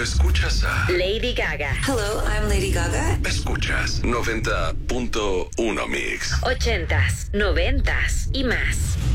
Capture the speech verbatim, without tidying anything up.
escuchas a Lady Gaga. Hello, I'm Lady Gaga. Escuchas noventa punto uno Mix. Ochentas, noventas y más.